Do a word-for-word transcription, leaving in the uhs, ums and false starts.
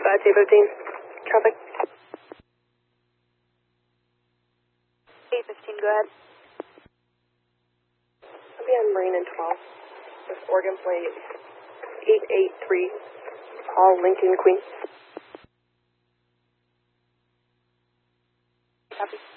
five two fifteen. Traffic. eight fifteen, go ahead. I'll be on Marine and twelve. With Oregon plate eight eight three. Paul Lincoln Queen. Copy.